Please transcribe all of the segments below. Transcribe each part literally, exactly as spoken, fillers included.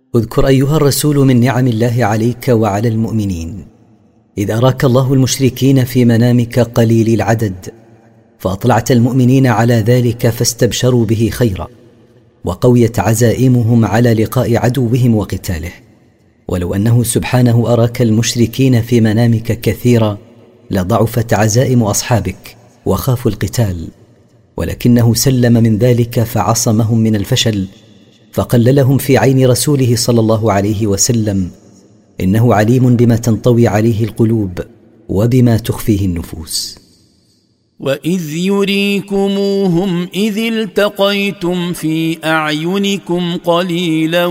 اذكر أيها الرسول من نعم الله عليك وعلى المؤمنين إذ أراك الله المشركين في منامك قليل العدد فأطلعت المؤمنين على ذلك فاستبشروا به خيرا، وقويت عزائمهم على لقاء عدوهم وقتاله. ولو أنه سبحانه أراك المشركين في منامك كثيرا لضعفت عزائم أصحابك وخافوا القتال، ولكنه سلم من ذلك فعصمهم من الفشل، فقللهم في عين رسوله صلى الله عليه وسلم، إنه عليم بما تنطوي عليه القلوب وبما تخفيه النفوس. وإذ يريكموهم إذ التقيتم في أعينكم قليلا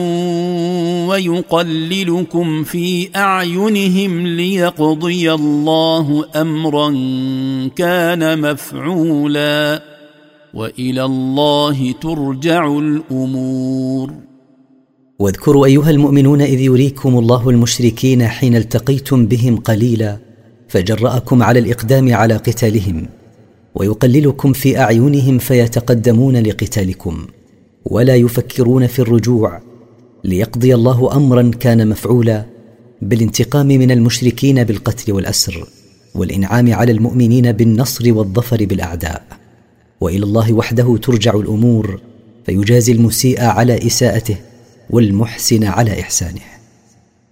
ويقللكم في أعينهم ليقضي الله أمرا كان مفعولا وإلى الله ترجع الأمور. واذكروا أيها المؤمنون إذ يريكم الله المشركين حين التقيتم بهم قليلا فجرأكم على الإقدام على قتالهم، ويقللكم في أعينهم فيتقدمون لقتالكم ولا يفكرون في الرجوع، ليقضي الله أمرا كان مفعولا بالانتقام من المشركين بالقتل والأسر، والإنعام على المؤمنين بالنصر والظفر بالأعداء. وإلى الله وحده ترجع الأمور، فيجازي المسيء على إساءته والمحسن على إحسانه.